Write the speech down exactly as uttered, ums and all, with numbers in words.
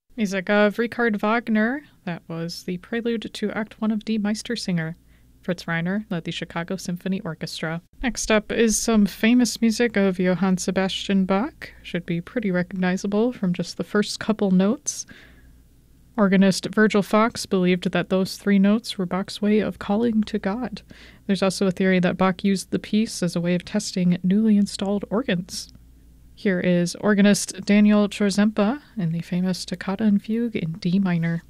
Music of Richard Wagner. That was the prelude to Act One of Die Meistersinger. Fritz Reiner led the Chicago Symphony Orchestra. Next up is some famous music of Johann Sebastian Bach. Should be pretty recognizable from just the first couple notes. Organist Virgil Fox believed that those three notes were Bach's way of calling to God. There's also a theory that Bach used the piece as a way of testing newly installed organs. Here is organist Daniel Chorzempa in the famous Toccata and Fugue in D minor.